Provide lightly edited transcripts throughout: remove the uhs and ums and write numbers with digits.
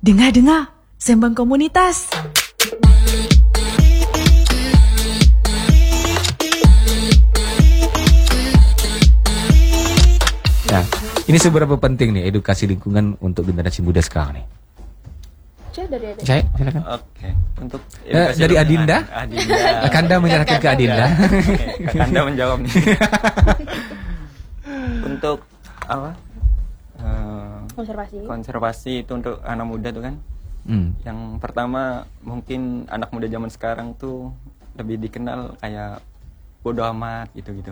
Dengar-dengar, Sembang Komunitas. Nah, ini seberapa penting nih edukasi lingkungan untuk generasi muda sekarang nih? Saya, silakan. Oke, untuk dari Adinda. Kakanda menyerahkan ke Adinda. Kakanda menjawab nih. Untuk apa? Konservasi itu untuk anak muda tuh kan. Yang pertama mungkin anak muda zaman sekarang tuh lebih dikenal kayak bodo amat gitu-gitu.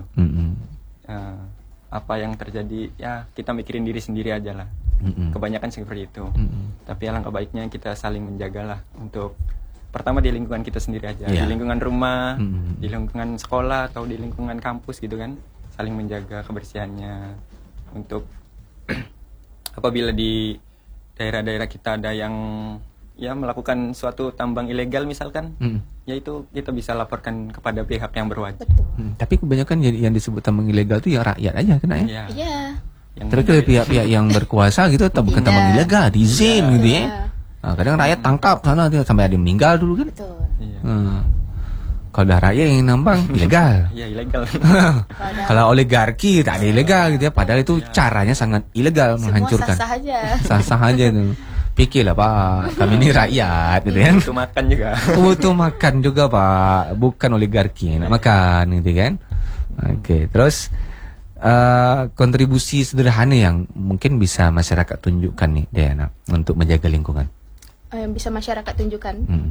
Apa yang terjadi ya kita mikirin diri sendiri aja lah. Kebanyakan seperti itu. Tapi alangkah baiknya kita saling menjagalah untuk pertama di lingkungan kita sendiri aja, di lingkungan rumah, di lingkungan sekolah atau di lingkungan kampus gitu kan, saling menjaga kebersihannya. Untuk apabila di daerah-daerah kita ada yang ya melakukan suatu tambang ilegal misalkan, yaitu kita bisa laporkan kepada pihak yang berwajib. Tapi kebanyakan yang disebut tambang ilegal itu ya rakyat aja kena ya. Iya. Terus pihak-pihak yang berkuasa gitu atau bukan tambang ilegal, diizin gitu ya. Nah, kadang rakyat tangkap sana sampai ada yang meninggal dulu kan. Betul. Kalau dah rakyat yang nambang ilegal. Iya, ilegal. Kalau oligarki tak ada ilegal gitu ya, padahal itu caranya sangat ilegal. Semua menghancurkan. sah-sah aja. Sah-sah aja tuh. Pikirlah Pak, kami ini rakyat gitu kan. Butuh makan juga. Butuh makan juga Pak, bukan oligarki nak makan gitu kan. Oke, terus kontribusi sederhana yang mungkin bisa masyarakat tunjukkan nih Diana untuk menjaga lingkungan. Yang bisa masyarakat tunjukkan.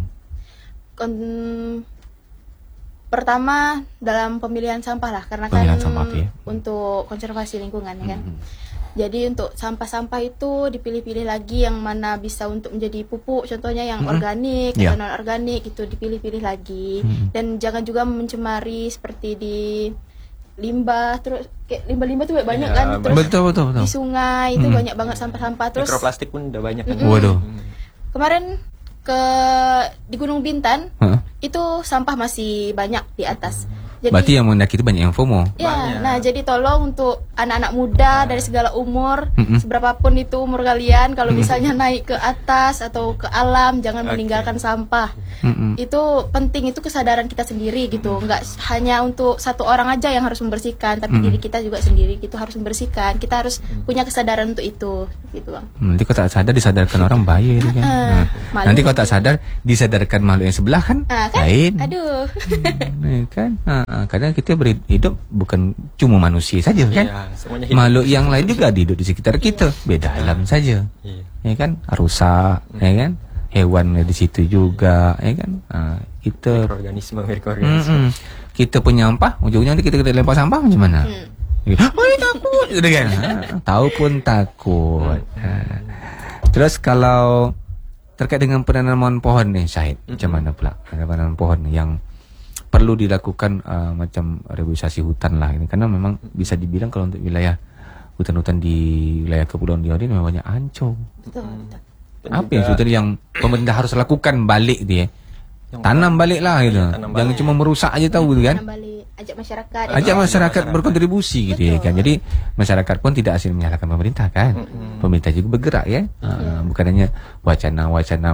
Pertama dalam pemilihan sampah lah, karena Pemilihan kan sampah, ya. untuk konservasi lingkungan kan. Jadi untuk sampah-sampah itu dipilih-pilih lagi yang mana bisa untuk menjadi pupuk, contohnya yang organik atau non organik itu dipilih-pilih lagi. Dan jangan juga mencemari seperti di limbah, terus kayak limbah-limbah tuh banyak kan, terus betul. di sungai itu banyak banget sampah-sampah. Terus mikroplastik pun udah banyak kan. Waduh. Kemarin di Gunung Bintan itu sampah masih banyak di atas. Jadi, berarti yang mendaki itu banyak yang FOMO. Ya, nah jadi tolong untuk anak-anak muda dari segala umur, seberapapun itu umur kalian, kalau misalnya naik ke atas atau ke alam, jangan meninggalkan sampah. Itu penting, itu kesadaran kita sendiri gitu. Nggak hanya untuk satu orang aja yang harus membersihkan, tapi diri kita juga sendiri gitu harus membersihkan. Kita harus punya kesadaran untuk itu, gitu Bang. Nanti kalau tak sadar disadarkan orang bahaya itu kan. Nanti kalau tak sadar disadarkan makhluk yang sebelah kan, lain. Aduh. Kan? Kadang kita hidup bukan cuma manusia saja kan, makhluk yang lain juga hidup di sekitar kita, beda alam saja, ya kan, rusa, ya kan, hewan di situ juga, ya kan, kita Organisme. kita penyampah, ujungnya nanti kita lempar sampah macam mana? Takut, gitu kan? Tahu pun takut. Terus kalau terkait dengan penanaman pohon nih, Syahid, macam mana pula penanaman pohon yang perlu dilakukan macam reboisasi hutan lah ini, karena memang bisa dibilang kalau untuk wilayah hutan-hutan di wilayah Kepulauan Riau ini memang banyak ancung. Betul. Apa yang sebetulnya yang pemerintah harus lakukan balik dia? Tanam balik lah gitu. Jangan cuma merusak aja tahu gitu kan. Tanam balik, ajak masyarakat berkontribusi gitu ya kan. Jadi masyarakat pun tidak asing menyalahkan pemerintah kan. Pemerintah juga bergerak ya. Bukan hanya wacana.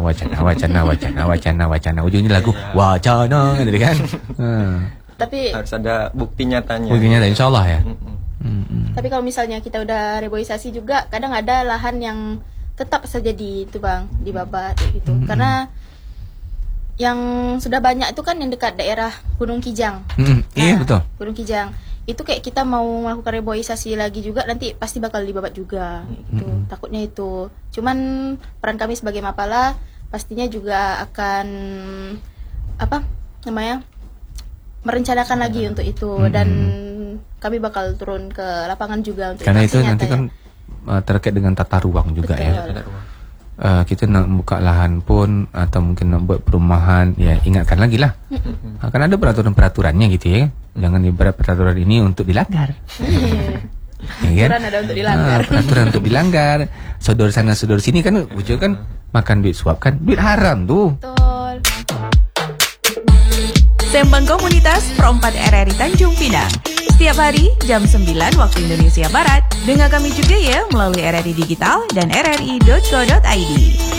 Ujungnya lagu wacana gitu kan. Tapi harus ada bukti nyatanya. Bukti nyata insyaallah ya. Tapi kalau misalnya kita udah reboisasi juga, kadang ada lahan yang tetap saja di itu Bang, dibabat gitu. Karena yang sudah banyak itu kan yang dekat daerah Gunung Kijang. Iya betul. Gunung Kijang. Itu kayak kita mau melakukan reboisasi lagi juga, nanti pasti bakal dibabat juga gitu. Takutnya itu. Cuman peran kami sebagai Mapala pastinya juga akan merencanakan lagi untuk itu, dan kami bakal turun ke lapangan juga untuk karena itu nanti kan terkait dengan tata ruang juga. Betul. Ya. Kita nak buka lahan pun atau mungkin nak buat perumahan, ya ingatkan lagi lah. Kan ada peraturan-peraturannya gitu ya. Jangan ibarat peraturan ini untuk dilanggar. Ya kan? Ada untuk dilanggar. Peraturan untuk dilanggar. Sodor sana sodor sini kan ujung kan makan duit suap kan duit haram tuh. Betul. Sembang Komunitas Pro 4 RRI Tanjung Pinang. Setiap hari jam 9 waktu Indonesia Barat. Dengar kami juga ya melalui RRI Digital dan rri.co.id.